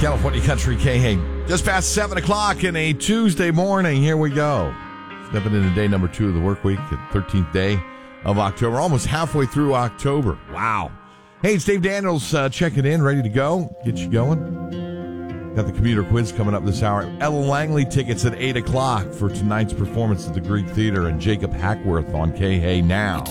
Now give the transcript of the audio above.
California Country K. Just past 7 o'clock in a Tuesday morning. Here we go. Stepping into day number 2 of the work week, the 13th day of October. Almost halfway through October. Wow. Hey, it's Dave Daniels checking in, ready to go. Get you going. Got the commuter quiz coming up this hour. Ella Langley tickets at 8 o'clock for tonight's performance at the Greek Theater and Jacob Hackworth on K. Now.